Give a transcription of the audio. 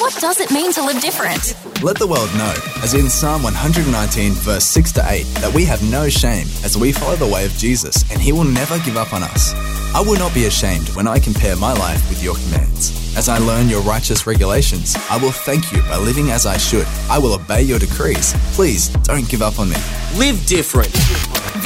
what does it mean to live different? Let the world know, as in Psalm 119 verse 6 to 8, that we have no shame as we follow the way of Jesus, and he will never give up on us. I will not be ashamed when I compare my life with your commands. As I learn your righteous regulations, I will thank you by living as I should. I will obey your decrees. Please don't give up on me. Live different.